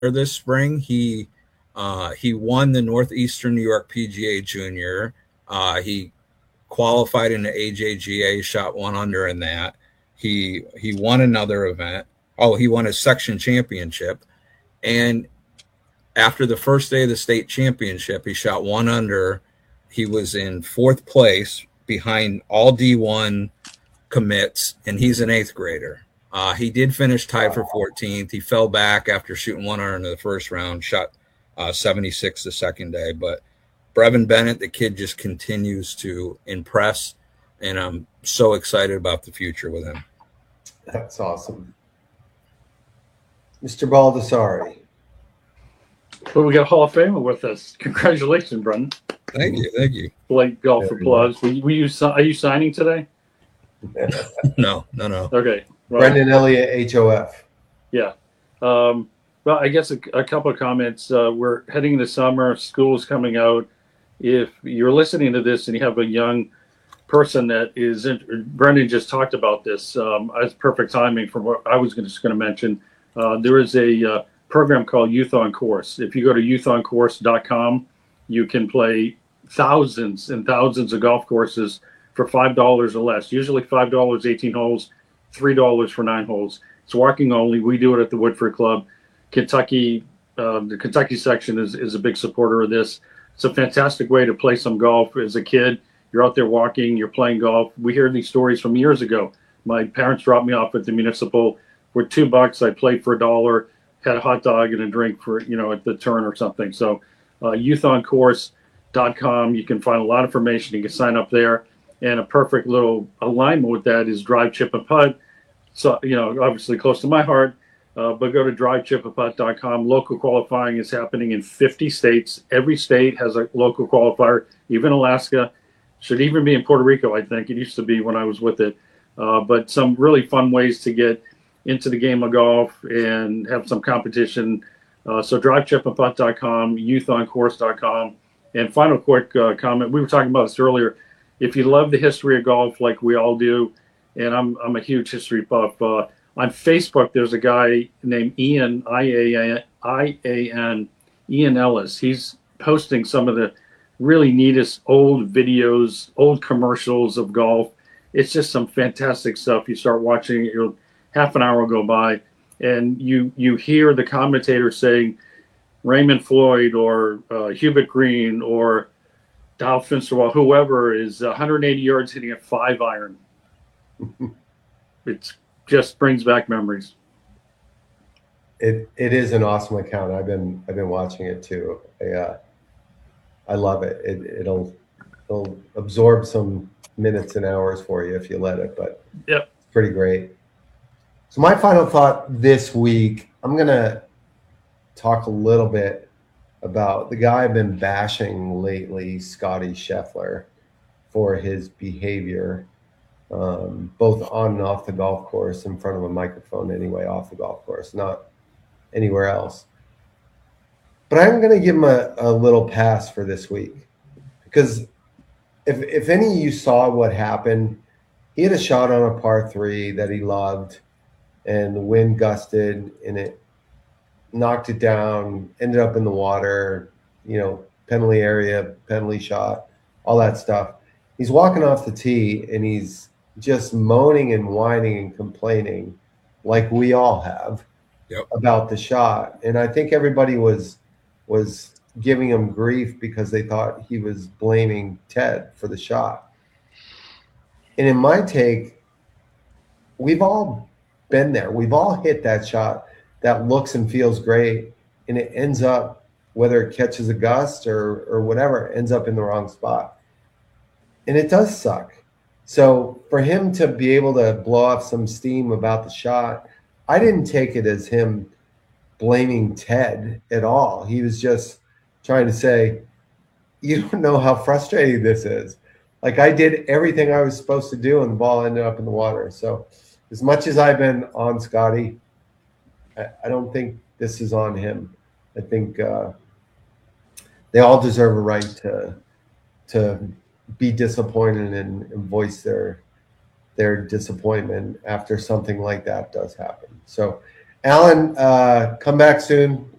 this spring. He won the Northeastern New York PGA Junior. He qualified in the AJGA, shot 1 under in that. He won another event. Oh, he won a section championship. And after the first day of the state championship, he shot 1 under. He was in 4th place behind all D1 commits, and he's an 8th grader. He did finish tied for 14th. He fell back after shooting 1 under in the first round, shot 76 the second day. But Brevin Bennett, the kid, just continues to impress, and I'm so excited about the future with him. That's awesome. Mr. Baldessari. Well, we got a Hall of Famer with us. Congratulations, Brendan. Thank you. Blake Golf Applause. Are you signing today? No. Okay. Well, Brendan Elliott, HOF. Yeah. Well, I guess a couple of comments. We're heading into summer. School's coming out. If you're listening to this and you have a young person that is Brendan just talked about this. It's perfect timing for what I was just going to mention. There is a program called Youth on Course. If you go to youthoncourse.com, you can play thousands and thousands of golf courses for $5 or less. Usually $5, 18 holes, $3 for 9 holes. It's walking only. We do it at the Woodford Club. Kentucky, the Kentucky section is a big supporter of this. It's a fantastic way to play some golf as a kid. You're out there walking, you're playing golf. We hear these stories from years ago. My parents dropped me off at the municipal for $2. I played for $1, had a hot dog and a drink for, at the turn or something. So youthoncourse.com, you can find a lot of information. You can sign up there. And a perfect little alignment with that is drive, chip, and putt. So, obviously close to my heart. But go to drivechipandputt.com. Local qualifying is happening in 50 states. Every state has a local qualifier, even Alaska. Should even be in Puerto Rico, I think. It used to be when I was with it. But some really fun ways to get into the game of golf and have some competition. So drivechipandputt.com, youthoncourse.com. And final quick comment. We were talking about this earlier. If you love the history of golf like we all do, and I'm a huge history buff, on Facebook, there's a guy named Ian, I-A-N, Ian Ellis. He's posting some of the really neatest old videos, old commercials of golf. It's just some fantastic stuff. You start watching it, half an hour will go by, and you hear the commentator saying Raymond Floyd or Hubert Green or Dow Finsterwald, whoever is 180 yards hitting a 5-iron. It just brings back memories. It is an awesome account. I've been watching it too. I love it. It'll absorb some minutes and hours for you if you let it, but yep, it's pretty great. So my final thought this week, I'm gonna talk a little bit about the guy I've been bashing lately, Scotty Scheffler, for his behavior, both on and off the golf course, in front of a microphone anyway, off the golf course, not anywhere else. But I'm going to give him a little pass for this week, because if any of you saw what happened, he had a shot on a par 3 that he loved, and the wind gusted, and it knocked it down, ended up in the water, penalty area, penalty shot, all that stuff. He's walking off the tee, and he's just moaning and whining and complaining like we all have about the shot. And I think everybody was giving him grief because they thought he was blaming Ted for the shot. And in my take, we've all been there. We've all hit that shot that looks and feels great, and it ends up, whether it catches a gust or whatever, it ends up in the wrong spot. And it does suck. So for him to be able to blow off some steam about the shot, I didn't take it as him blaming Ted at all. He was just trying to say, you don't know how frustrating this is. Like, I did everything I was supposed to do, and the ball ended up in the water. So as much as I've been on Scotty, I don't think this is on him. I think they all deserve a right to be disappointed and voice their disappointment after something like that does happen. So, Alan, come back soon.